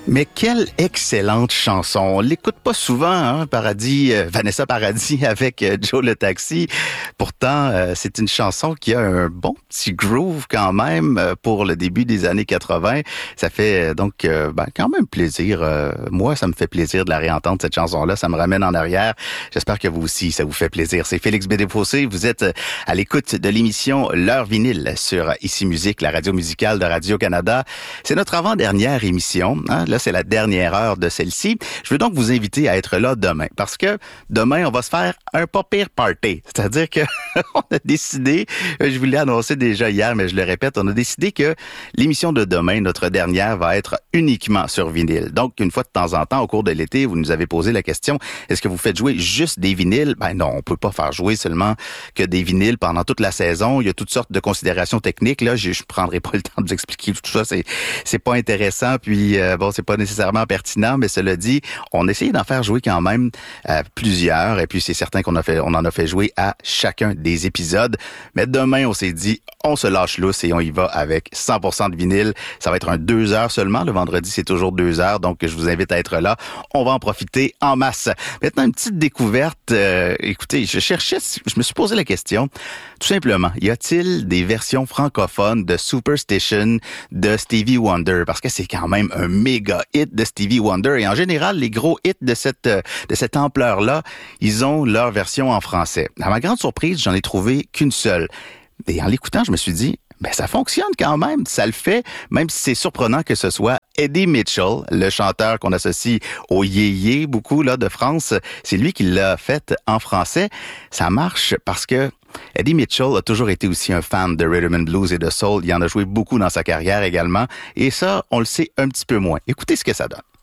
Mais quelle excellente chanson. On l'écoute pas souvent, hein, Vanessa Paradis avec Joe le Taxi. Pourtant, c'est une chanson qui a un bon petit groove quand même pour le début des années 80. Ça fait donc quand même plaisir. Moi, ça me fait plaisir de la réentendre, cette chanson-là. Ça me ramène en arrière. J'espère que vous aussi, ça vous fait plaisir. C'est Félix Bédé-Fossé. Vous êtes à l'écoute de l'émission L'heure vinyle sur Ici Musique, la radio musicale de Radio-Canada. C'est notre avant-dernière émission. Hein? Là, c'est la dernière heure de celle-ci. Je veux donc vous inviter à être là demain, parce que demain, on va se faire un pas pire party. C'est-à-dire que on a décidé, je vous l'ai annoncé déjà hier, mais je le répète, on a décidé que l'émission de demain, notre dernière, va être uniquement sur vinyle. Donc, une fois de temps en temps, au cours de l'été, vous nous avez posé la question, est-ce que vous faites jouer juste des vinyles? Ben non, on peut pas faire jouer seulement que des vinyles pendant toute la saison. Il y a toutes sortes de considérations techniques. Là, je prendrai pas le temps de vous expliquer tout ça. C'est pas intéressant. Puis c'est pas nécessairement pertinent. Mais cela dit, on a essayé d'en faire jouer quand même plusieurs. Et puis c'est certain on en a fait jouer à chacun des épisodes. Mais demain, on s'est dit, on se lâche lousse et on y va avec 100% de vinyle. Ça va être un 2 heures seulement. Le vendredi, c'est toujours 2 heures. Donc, je vous invite à être là. On va en profiter en masse. Maintenant, une petite découverte. Écoutez, je me suis posé la question. Tout simplement, y a-t-il des versions francophones de Superstition de Stevie Wonder? Parce que c'est quand même un méga hit de Stevie Wonder. Et en général, les gros hits de cette ampleur-là, ils ont leur version en français. À ma grande surprise, j'en ai trouvé qu'une seule. Et en l'écoutant, je me suis dit, ça fonctionne quand même. Ça le fait, même si c'est surprenant que ce soit Eddie Mitchell, le chanteur qu'on associe au yéyé beaucoup là de France. C'est lui qui l'a fait en français. Ça marche parce que Eddie Mitchell a toujours été aussi un fan de rhythm and blues et de soul. Il en a joué beaucoup dans sa carrière également. Et ça, on le sait un petit peu moins. Écoutez ce que ça donne.